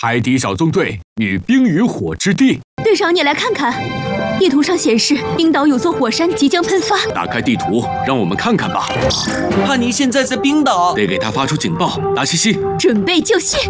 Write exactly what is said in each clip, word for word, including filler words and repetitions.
海底小纵队与冰与火之地。 队长，你来看看，地图上显示冰岛有座火山即将喷发。 打开地图，让我们看看吧。 帕尼现在在冰岛， 得给他发出警报。达西西， 准备就绪。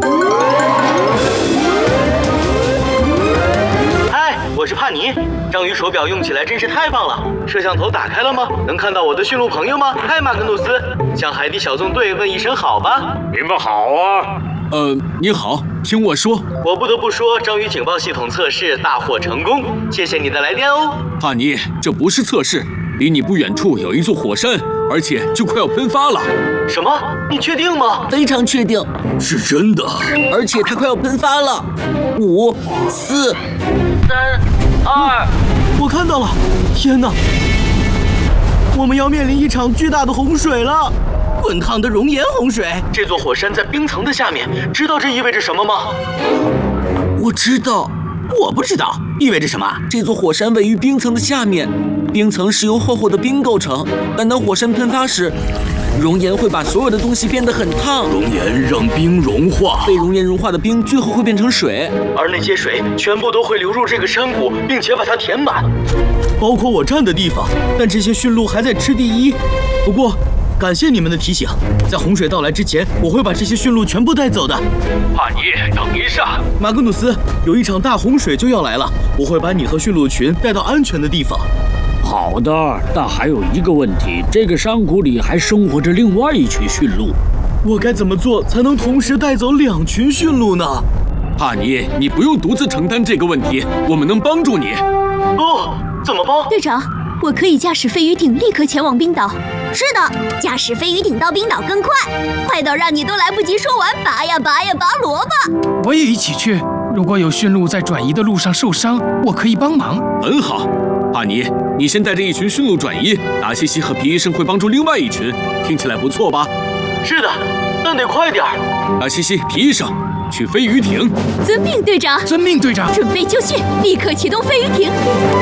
嗨，我是帕尼。章鱼手表用起来真是太棒了。摄像头打开了吗？能看到我的驯鹿朋友吗？嗨，马格努斯，向海底小纵队问一声好吧。 你们好啊。 呃，你好，听我说， 我不得不说，章鱼警报系统测试大获成功，谢谢你的来电哦。 帕尼，这不是测试，离你不远处有一座火山，而且就快要喷发了。 什么？你确定吗？ 非常确定， 是真的， 而且它快要喷发了。五、四、 三、二， 我看到了！天哪，我们要面临一场巨大的洪水了！滚烫的熔岩洪水！ 这座火山在冰层的下面，知道这意味着什么吗？ 我知道，我不知道，意味着什么？这座火山位于冰层的下面，冰层是由厚厚的冰构成。但当火山喷发时，熔岩会把所有的东西变得很烫。 熔岩让冰融化， 被熔岩融化的冰最后会变成水， 而那些水全部都会流入这个山谷，并且把它填满， 包括我站的地方。但这些驯鹿还在吃第一。不过，感谢你们的提醒，在洪水到来之前，我会把这些驯鹿全部带走的。 帕尼，等一下， 马格努斯，有一场大洪水就要来了，我会把你和驯鹿群带到安全的地方。 好的，但还有一个问题，这个山谷里还生活着另外一群驯鹿。 我该怎么做才能同时带走两群驯鹿呢？ 帕尼，你不用独自承担这个问题，我们能帮助你。 哦，怎么帮？ 队长，我可以驾驶飞鱼艇立刻前往冰岛。 是的，驾驶飞鱼艇到冰岛更快，快到让你都来不及说完拔呀拔呀拔萝卜。 我也一起去。如果有驯鹿在转移的路上受伤，我可以帮忙。 很好，帕尼，你先带着一群驯鹿转移，达西西和皮医生会帮助另外一群，听起来不错吧？ 是的，但得快点儿。 达西西、皮医生，去飞鱼艇。 遵命，队长。 遵命，队长。 准备就绪，立刻启动飞鱼艇。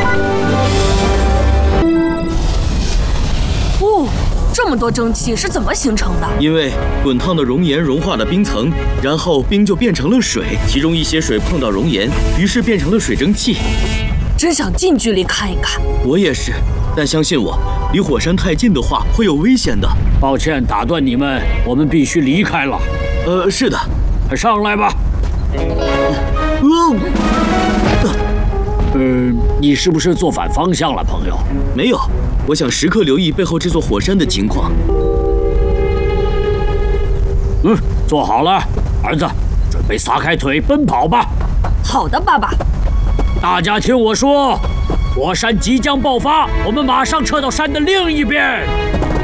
哦，这么多蒸汽是怎么形成的？ 因为滚烫的熔岩融化了冰层，然后冰就变成了水，其中一些水碰到熔岩，于是变成了水蒸气。 真想近距离看一看。 我也是，但相信我，离火山太近的话会有危险的。 抱歉打断你们，我们必须离开了。 呃，是的， 快上来吧。 哦， 呃，你是不是坐反方向了，朋友？ 没有，我想时刻留意背后这座火山的情况。 嗯，坐好了，儿子，准备撒开腿奔跑吧。 好的，爸爸。 大家听我说，火山即将爆发，我们马上撤到山的另一边。